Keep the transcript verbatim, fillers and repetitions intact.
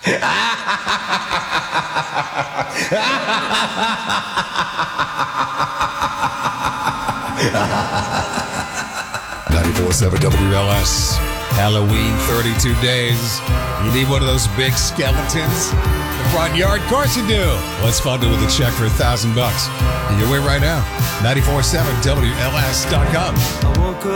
ninety-four point seven W L S. Halloween, thirty-two days. You need one of those big skeletons? The front yard? Of course you do. Let's fund it with a check for a thousand bucks. You win right now. ninety-four point seven W L S dot com. I woke up